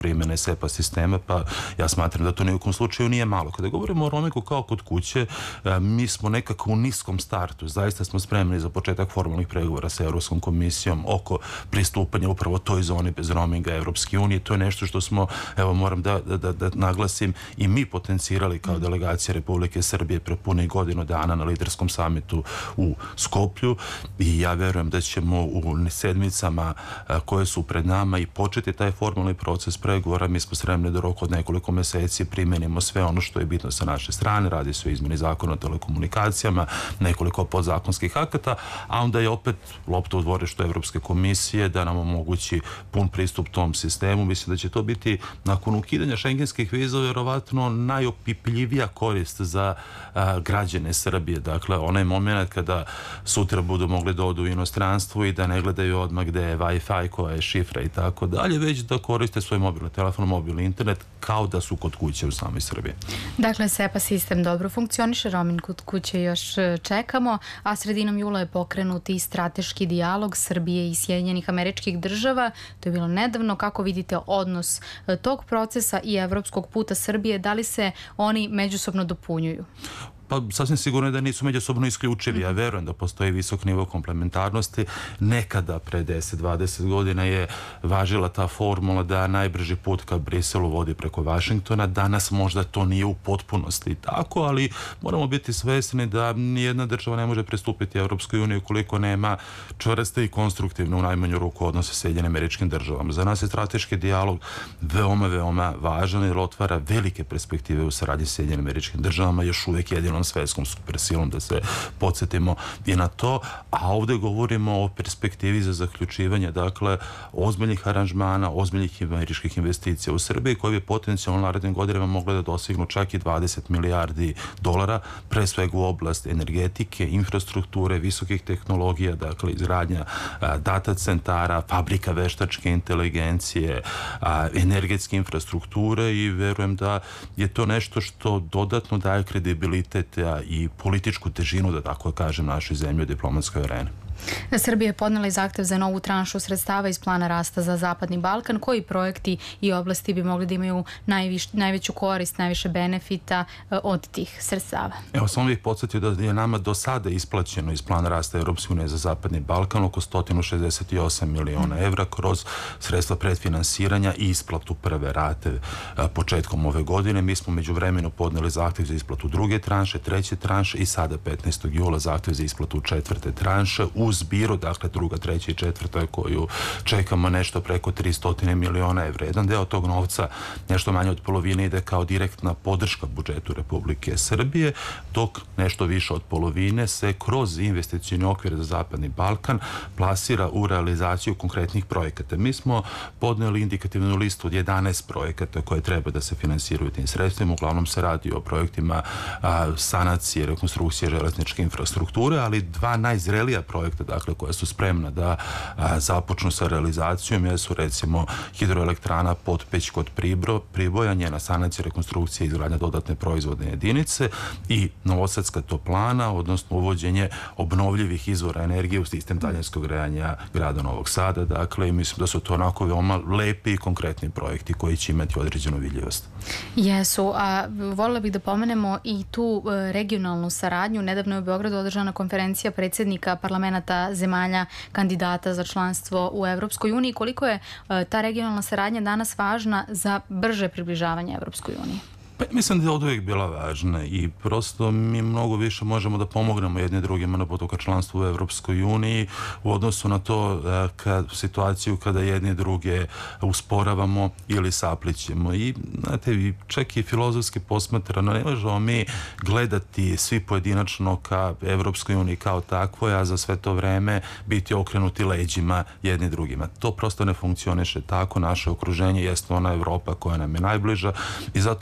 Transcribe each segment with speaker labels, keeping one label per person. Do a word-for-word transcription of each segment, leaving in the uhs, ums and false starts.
Speaker 1: primjene SEPA sistema, pa ja smatram da to ni u kom slučaju nije malo. Kada govorimo o roamingu kao kod kuće, mi smo nekako u niskom startu. Zaista smo spremni za početak formalnih pregovora sa Evropskom komisijom oko pristupanja upravo toj zoni bez roaminga Evropske unije. To je nešto što smo, evo moram da, da, da naglasim, i mi potencirali kao delegacija Republike Srbije pre punih godinu dana na liderskom samitu u Skoplju i ja verujem da ćemo u sedmicama koje su pred nama i početi taj formalni proces pregovora. Mi smo spremni da u roku od nekoliko meseci primenimo sve ono što je bitno sa naše strane. Radi se o izmeni zakona o telekomunikacijama, nekoliko podzakonskih akata, a onda je opet lopta u dvorištu Evropske komisije da nam omogući pun pristup tom sistemu. Mislim da će to biti nakon ukidanja šengenskih viza vjerovatno najopipljivija korist za a, građane Srbije. Dakle, onaj moment kada sutra budu mogli da odu u inostranstvo i da ne gledaju odmah gde je Wi-Fi, koja je šifra i tako dalje, već da koriste svoj mobilni telefon, mobilni internet kao da su kod kuće u samoj Srbiji.
Speaker 2: Dakle, SEPA sistem dobro funkcioniše, roaming kod kuće još čekamo, a sredinom jula je pokrenut i strateški dijalog Srbije i Sjedinjenih Američkih Država. To je bilo nedavno. Kako vidite odnos tog procesa i evropskog puta Srbije? Da li se oni međusobno dopunjuju?
Speaker 1: Pa sasvim sigurno je da nisu međusobno isključivi. Ja verujem da postoji visok nivo komplementarnosti. Nekada pre deset do dvadeset godina je važila ta formula da najbrži put ka Briselu vodi preko Vašingtona. Danas možda to nije u potpunosti tako, ali moramo biti svesni da nijedna država ne može pristupiti Evropskoj uniji ukoliko nema čvrste i konstruktivne u najmanju ruku odnose sa Sjedinjenim Američkim Državama. Za nas je strateški dijalog veoma, veoma važan jer otvara velike perspektive u saradnji sa Sjedinjenim Američkim Državama, još uvijek jedinom svetskom supersilom, da se podsjetimo i na to, a ovdje govorimo o perspektivi za zaključivanje, dakle, ozbiljnih aranžmana, ozbiljnih američkih investicija u Srbiji, koje bi potencijalno narednim godinama mogle da dosignu čak i dvadeset milijardi dolara, pre svega u oblast energetike, infrastrukture, visokih tehnologija, dakle, izgradnja a, data centara, fabrika veštačke inteligencije, a, energetske infrastrukture i verujem da je to nešto što dodatno daje kredibilitet i političku težinu, da tako kažem, našoj zemlji u diplomatskoj areni.
Speaker 2: Srbija je podnela i zahtev za novu tranšu sredstava iz plana rasta za Zapadni Balkan. Koji projekti i oblasti bi mogli da imaju najviš, najveću korist, najviše benefita od tih sredstava?
Speaker 1: Evo, samo bih podsjetio da je nama do sada isplaćeno iz plana rasta Evropske unije za Zapadni Balkan oko sto šezdeset osam miliona evra kroz sredstva predfinansiranja i isplatu prve rate početkom ove godine. Mi smo međuvremeno podneli zahtev za isplatu druge tranše, treće tranše i sada petnaestog jula zahtev za isplatu četvrte tranše u zbiru, dakle druga, treća i četvrta koju čekamo nešto preko tristo miliona evra. Jedan deo tog novca, nešto manje od polovine, ide kao direktna podrška budžetu Republike Srbije, dok nešto više od polovine se kroz investicioni okvir za Zapadni Balkan plasira u realizaciju konkretnih projekata. Mi smo podneli indikativnu listu od jedanaest projekata koje treba da se finansiraju tim sredstvima. Uglavnom se radi o projektima a, sanacije, rekonstrukcije železničke infrastrukture, ali dva najzrelija projekta, dakle, koja su spremna da a, započnu sa realizacijom, jesu recimo hidroelektrana Potpeć kod Pribro, Priboja, njena sanacija, rekonstrukcija i izgradnja dodatne proizvodne jedinice i Novosadska toplana, odnosno uvođenje obnovljivih izvora energije u sistem daljinskog grejanja grada Novog Sada. Dakle, i mislim da su to onako veoma lepi i konkretni projekti koji će imati određenu vidljivost.
Speaker 2: Jesu, a voljela bih da pomenemo i tu regionalnu saradnju. Nedavno je u Beogradu održana konferencija predsjednika parlamenta zemalja kandidata za članstvo u Evropskoj uniji. Koliko je ta regionalna saradnja danas važna za brže približavanje Evropskoj uniji?
Speaker 1: Pa, mislim da je od uvijek bila važna i prosto mi mnogo više možemo da pomognemo jedni drugima na putu ka članstvu u Evropskoj uniji u odnosu na to ka, situaciju kada jedni druge usporavamo ili saplićemo. I, znate, čak i filozofski posmatrano, ne možemo mi gledati svi pojedinačno ka Evropskoj uniji kao takvoj, a za sve to vreme biti okrenuti leđima jedni drugima. To prosto ne funkcioniše tako. Naše okruženje jeste ona Evropa koja nam je najbliža i zato je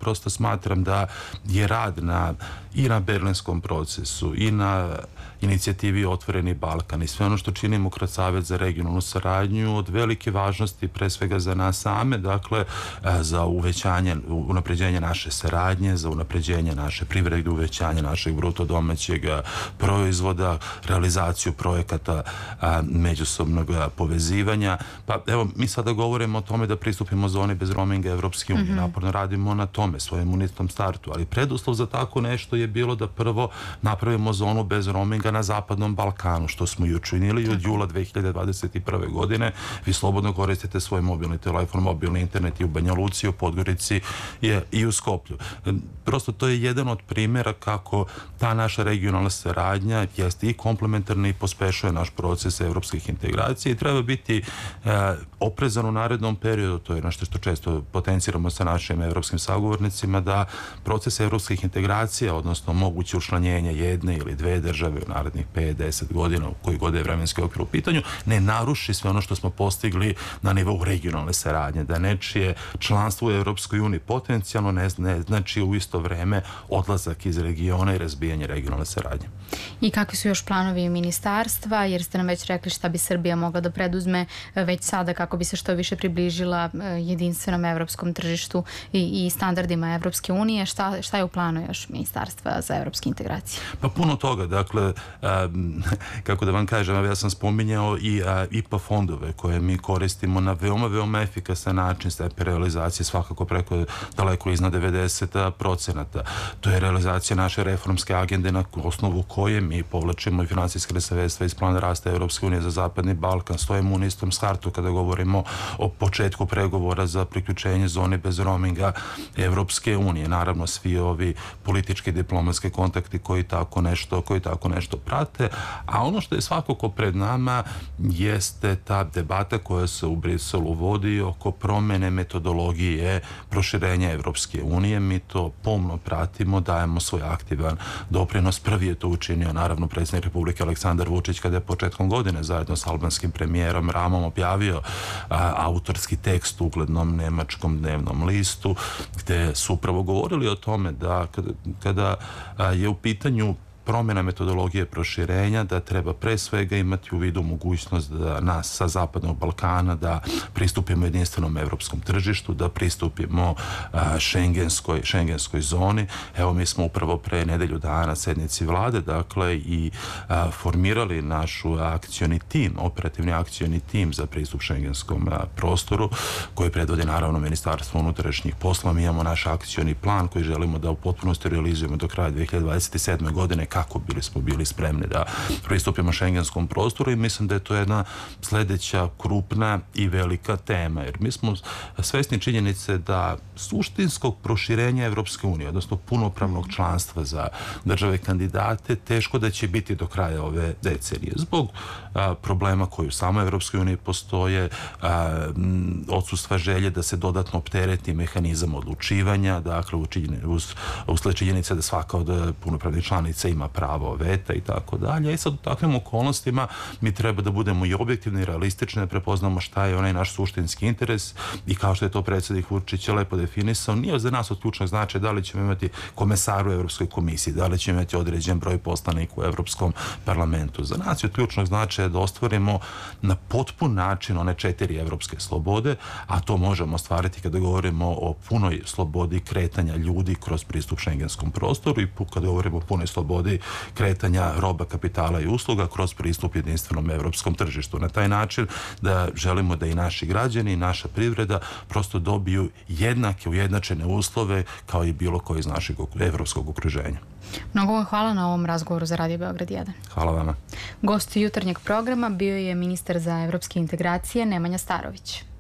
Speaker 1: prosto smatram da je rad na, i na berlinskom procesu i na inicijativi Otvoreni Balkan i sve ono što činimo kroz Savet za regionalnu saradnju od velike važnosti pre svega za nas same, dakle za uvećanje, unapređenje naše saradnje, za unapređenje naše privrede, uvećanje našeg bruto domaćeg proizvoda, realizaciju projekata međusobnog povezivanja. Pa evo, mi sada govorimo o tome da pristupimo zoni bez roaminga Evropske unije. Mm-hmm. Naporno radimo na tome, svojim unitom startu, ali preduslov za tako nešto je bilo da prvo napravimo zonu bez roaminga na Zapadnom Balkanu, što smo i učinili i od jula dve hiljade dvadeset prve. godine. Vi slobodno koristite svoj mobilni telefon, mobilni internet i u Banja Luci, u Podgorici je i u Skoplju. Prosto to je jedan od primjera kako ta naša regionalna saradnja jeste i komplementarna i pospešuje naš proces evropskih integracija i treba biti e, oprezan u narednom periodu, to je nešto što često potenciramo sa našim evropskim sagovornicima, da proces evropskih integracija, odnosno moguće učlanjenje jedne ili dve države u narednih pet do deset godina, u koji god je vremenski okvir u pitanju, ne naruši sve ono što smo postigli na nivou regionalne saradnje, da nečije članstvo u Evropskoj uniji potencijalno ne, ne znači u isto vreme odlazak iz regiona i razbijanje regionalne saradnje.
Speaker 2: I kakvi su još planovi ministarstva, jer ste nam već rekli šta bi Srbija mogla da preduzme već sada kako bi se što više približila jedinstvenom evropskom tržištu i, i standardima Evropske unije. Šta, šta je u planu još ministarstva za evropske integracije?
Speaker 1: Pa puno toga, dakle, um, kako da vam kažem, ja sam spominjao i uh, I P A fondove koje mi koristimo na veoma, veoma efikasan način, stepen realizacije svakako preko daleko iznad devedeset procenata. To je realizacija naše reformske agende na osnovu koje mi povlačimo i finansijske sredstva iz plana rasta Evropske unije za Zapadni Balkan. Stojimo u istom startu kada govorimo o početku pregovora za priključenje zone bez roaminga Evropske unije. Naravno, svi ovi politički diplomatski kontakti koji tako nešto, koji tako nešto prate, a ono što je svakako pred nama jeste ta debata koja se u Briselu vodi oko promene metodologije proširenja Evropske unije. Mi to pomno pratimo, dajemo svoj aktivan doprinos. Prvi je to učinio naravno predsjednik Republike Aleksandar Vučić kada je početkom godine zajedno s albanskim premijerom Ramom objavio a, autorski tekst u uglednom nemačkom dnevnom listu gde su upravo govorili o tome da kada, kada a, je u pitanju promjena metodologije proširenja, da treba pre svega imati u vidu mogućnost da nas sa Zapadnog Balkana da pristupimo jedinstvenom evropskom tržištu, da pristupimo a, šengenskoj, šengenskoj zoni. Evo, mi smo upravo pre nedelju dana na sednici vlade, dakle, i a, formirali našu akcioni tim, operativni akcioni tim za pristup šengenskom a, prostoru, koji predvodi naravno Ministarstvo unutrašnjih poslova. Mi imamo naš akcioni plan koji želimo da u potpunosti realizujemo do kraja dve hiljade dvadeset sedme. godine kako bili smo bili spremni da pristupimo šengenskom prostoru i mislim da je to jedna sljedeća krupna i velika tema, jer mi smo svesni činjenice da suštinskog proširenja Evropske unije, odnosno punopravnog članstva za države kandidate, teško da će biti do kraja ove decenije. Zbog a, problema koji u samoj Evropskoj uniji postoje, a, m, odsustva želje da se dodatno optereti mehanizam odlučivanja, dakle uz, usled činjenice da svaka od punopravnih članica ima pravo veta i tako dalje. I sad u takvim okolnostima mi treba da budemo i objektivni i realistični, da prepoznamo šta je onaj naš suštinski interes i kao što je to predsjednik Vučić lepo definisao, nije za nas od ključnog značaja da li ćemo imati komesara u Evropskoj komisiji, da li ćemo imati određen broj poslanika u Evropskom parlamentu. Za nas je od ključnog značaja da ostvarimo na potpun način one četiri evropske slobode, a to možemo ostvariti kada govorimo o punoj slobodi kretanja ljudi kroz pristup šengenskom prostoru i kada govorimo o punoj slobodi kretanja roba, kapitala i usluga kroz pristup jedinstvenom evropskom tržištu. Na taj način da želimo da i naši građani i naša privreda prosto dobiju jednake, ujednačene uslove kao i bilo koji iz našeg evropskog okruženja.
Speaker 2: Mnogo vam hvala na ovom razgovoru za Radio Beograd jedan.
Speaker 1: Hvala vama.
Speaker 2: Gost jutarnjeg programa bio je ministar za evropske integracije Nemanja Starović.